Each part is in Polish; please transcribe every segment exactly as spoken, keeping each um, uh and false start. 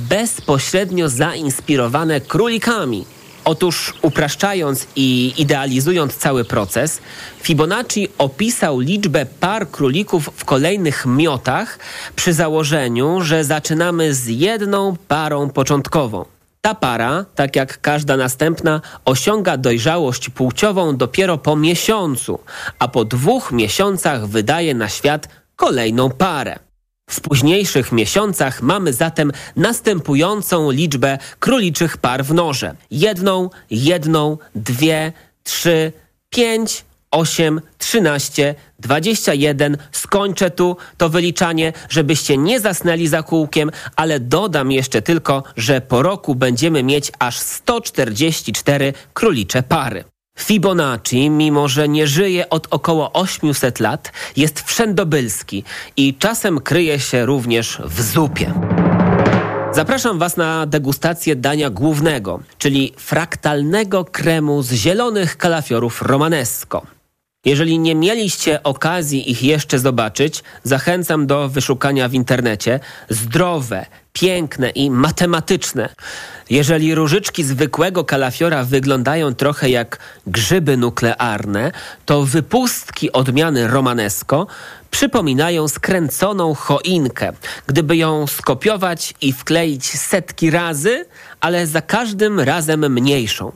bezpośrednio zainspirowane królikami. Otóż upraszczając i idealizując cały proces, Fibonacci opisał liczbę par królików w kolejnych miotach przy założeniu, że zaczynamy z jedną parą początkową. Ta para, tak jak każda następna, osiąga dojrzałość płciową dopiero po miesiącu, a po dwóch miesiącach wydaje na świat kolejną parę. W późniejszych miesiącach mamy zatem następującą liczbę króliczych par w norze. Jedną, jedną, dwie, trzy, pięć, osiem, trzynaście, dwadzieścia jeden. Skończę tu to wyliczanie, żebyście nie zasnęli za kółkiem, ale dodam jeszcze tylko, że po roku będziemy mieć aż sto czterdzieści cztery królicze pary. Fibonacci, mimo że nie żyje od około osiemset lat, jest wszędobylski i czasem kryje się również w zupie. Zapraszam Was na degustację dania głównego, czyli fraktalnego kremu z zielonych kalafiorów romanesco. Jeżeli nie mieliście okazji ich jeszcze zobaczyć, zachęcam do wyszukania w internecie. Zdrowe, piękne i matematyczne. Jeżeli różyczki zwykłego kalafiora wyglądają trochę jak grzyby nuklearne, to wypustki odmiany romanesco przypominają skręconą choinkę. Gdyby ją skopiować i wkleić setki razy, ale za każdym razem mniejszą.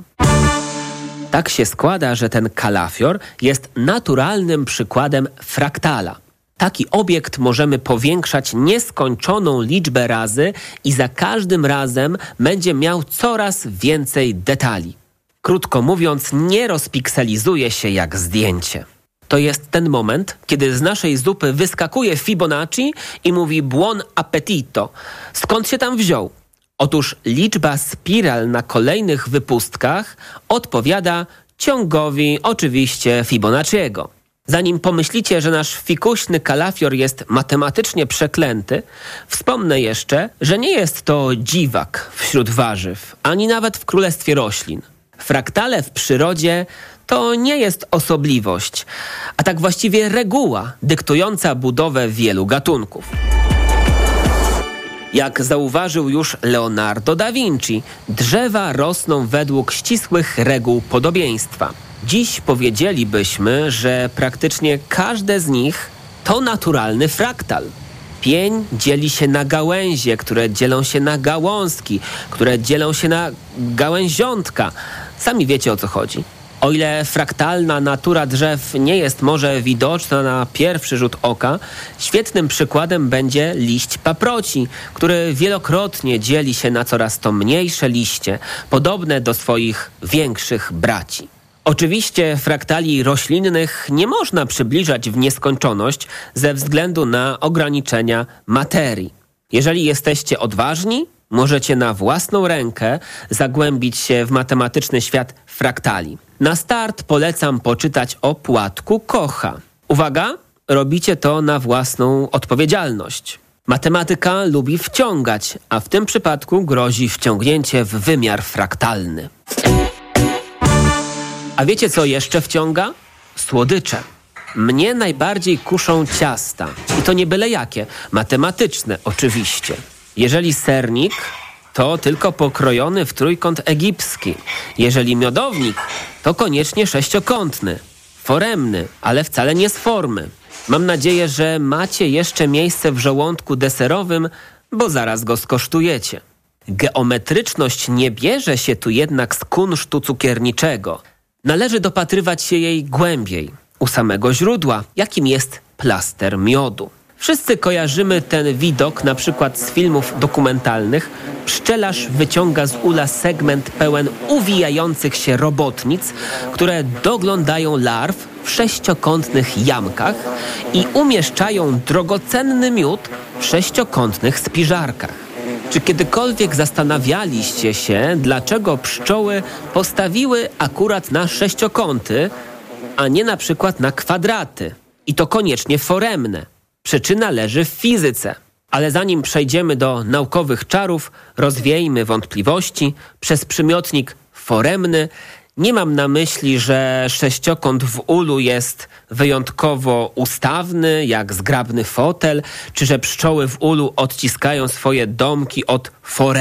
Tak się składa, że ten kalafior jest naturalnym przykładem fraktala. Taki obiekt możemy powiększać nieskończoną liczbę razy i za każdym razem będzie miał coraz więcej detali. Krótko mówiąc, nie rozpikselizuje się jak zdjęcie. To jest ten moment, kiedy z naszej zupy wyskakuje Fibonacci i mówi buon appetito. Skąd się tam wziął? Otóż liczba spiral na kolejnych wypustkach odpowiada ciągowi oczywiście Fibonacciego. Zanim pomyślicie, że nasz fikuśny kalafior jest matematycznie przeklęty, wspomnę jeszcze, że nie jest to dziwak wśród warzyw, ani nawet w królestwie roślin. Fraktale w przyrodzie to nie jest osobliwość, a tak właściwie reguła dyktująca budowę wielu gatunków. Jak zauważył już Leonardo da Vinci, drzewa rosną według ścisłych reguł podobieństwa. Dziś powiedzielibyśmy, że praktycznie każde z nich to naturalny fraktal. Pień dzieli się na gałęzie, które dzielą się na gałązki, które dzielą się na gałęziątka. Sami wiecie, o co chodzi. O ile fraktalna natura drzew nie jest może widoczna na pierwszy rzut oka, świetnym przykładem będzie liść paproci, który wielokrotnie dzieli się na coraz to mniejsze liście, podobne do swoich większych braci. Oczywiście fraktali roślinnych nie można przybliżać w nieskończoność ze względu na ograniczenia materii. Jeżeli jesteście odważni, możecie na własną rękę zagłębić się w matematyczny świat fraktali. Na start polecam poczytać o płatku Kocha. Uwaga, robicie to na własną odpowiedzialność. Matematyka lubi wciągać, a w tym przypadku grozi wciągnięcie w wymiar fraktalny. A wiecie, co jeszcze wciąga? Słodycze. Mnie najbardziej kuszą ciasta. I to nie byle jakie. Matematyczne oczywiście. Jeżeli sernik, to tylko pokrojony w trójkąt egipski. Jeżeli miodownik, to koniecznie sześciokątny. Foremny, ale wcale nie z formy. Mam nadzieję, że macie jeszcze miejsce w żołądku deserowym, bo zaraz go skosztujecie. Geometryczność nie bierze się tu jednak z kunsztu cukierniczego. Należy dopatrywać się jej głębiej, u samego źródła, jakim jest plaster miodu. Wszyscy kojarzymy ten widok na przykład z filmów dokumentalnych. Pszczelarz wyciąga z ula segment pełen uwijających się robotnic, które doglądają larw w sześciokątnych jamkach i umieszczają drogocenny miód w sześciokątnych spiżarkach. Czy kiedykolwiek zastanawialiście się, dlaczego pszczoły postawiły akurat na sześciokąty, a nie na przykład na kwadraty? I to koniecznie foremne. Przyczyna leży w fizyce. Ale zanim przejdziemy do naukowych czarów, rozwiejmy wątpliwości. Przez przymiotnik foremny nie mam na myśli, że sześciokąt w ulu jest wyjątkowo ustawny, jak zgrabny fotel, czy że pszczoły w ulu odciskają swoje domki od foremny.